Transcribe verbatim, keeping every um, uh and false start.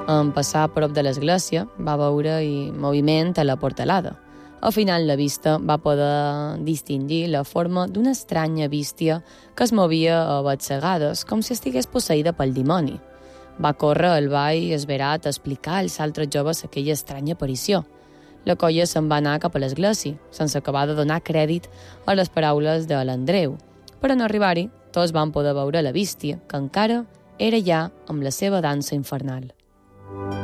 En passar a prop de l'església, va veure-hi moviment a la portalada. Al final la vista va poder distingir la forma d'una estranya bístia que es movia a batzegades com si estigués posseïda pel dimoni. Va córrer al ball esverat a explicar als altres joves aquella estranya aparició. La colla se'n va anar cap a l'església, sense acabar de donar crèdit a les paraules de l'Andreu. Per en arribar-hi, tots van poder veure la bístia, que encara era ja amb la seva dansa infernal.